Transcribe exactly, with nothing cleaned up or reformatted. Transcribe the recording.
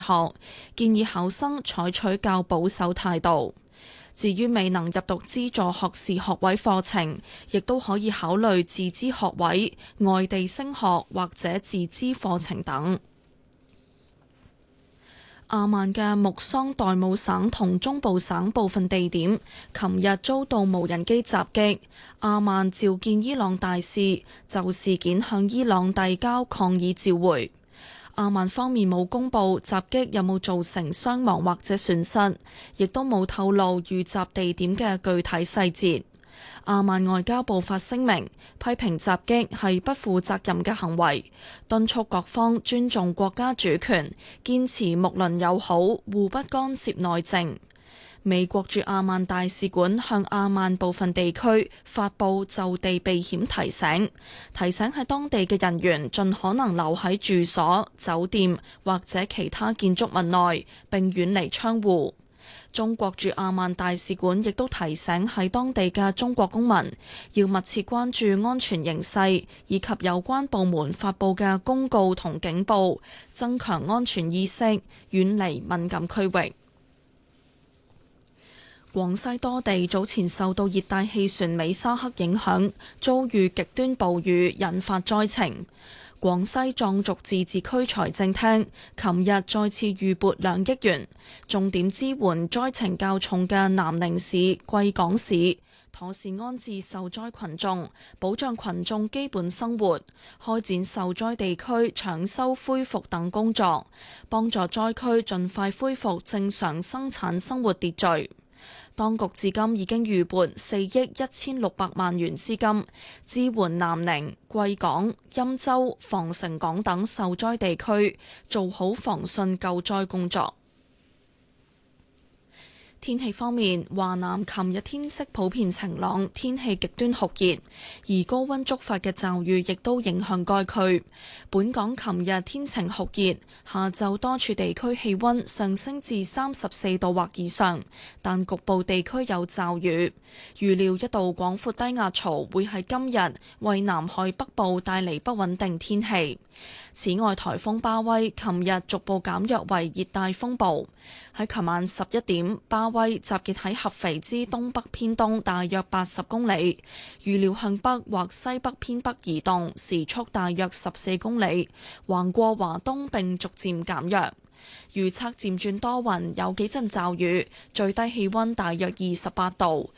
學，建議考生採取較保守態度。至於未能入讀資助學士學位課程，亦都可以考慮自資學位、外地升學或者自資課程等。阿曼嘅木桑代姆省同中部省部分地點，琴日遭到無人機襲擊。阿曼召見伊朗大使，就事件向伊朗遞交抗議照會。阿曼方面冇公布襲擊有冇造成傷亡或者損失，亦都冇透露遇襲地點嘅具體細節。阿曼外交部發聲明，批評襲擊係不負責任嘅行為，敦促各方尊重國家主權，堅持睦鄰友好，互不干涉內政。美國駐阿曼大使館向阿曼部分地區發布就地避險提醒，提醒喺當地嘅人員盡可能留喺住所、酒店或者其他建築物內，並遠離窗戶。中國駐阿曼大使館亦都提醒喺當地嘅中國公民要密切關注安全形勢，以及有關部門發布嘅公告同警報，增強安全意識，遠離敏感區域。廣西多地早前受到熱帶氣旋美沙克影響，遭遇極端暴雨，引發災情。廣西壯族自治區財政廳琴日再次預撥兩億元，重點支援災情較重嘅南寧市、貴港市，妥善安置受災群眾，保障群眾基本生活，開展受災地區搶修恢復等工作，幫助災區盡快恢復正常生產生活秩序。當局至今已經預撥四億一千六百萬元資金，支援南寧、貴港、欽州、防城港等受災地區，做好防汛救災工作。天氣方面，華南琴日天色普遍晴朗，天氣極端酷熱，而高溫觸發嘅驟雨亦都影響該區。本港琴日天晴酷熱，下晝多處地區氣溫上升至三十四度或以上，但局部地區有驟雨。預料一道廣闊低壓槽會喺今日為南海北部帶嚟不穩定天氣。此外，颱風巴威琴日逐步減弱為熱帶風暴。喺琴晚十一點，巴威集結喺合肥之東北偏東大約八十公里，預料向北或西北偏北移動，時速大約十四公里，橫過華東並逐漸減弱。預測漸轉多雲，有幾陣驟雨，最低氣溫大約二十八度，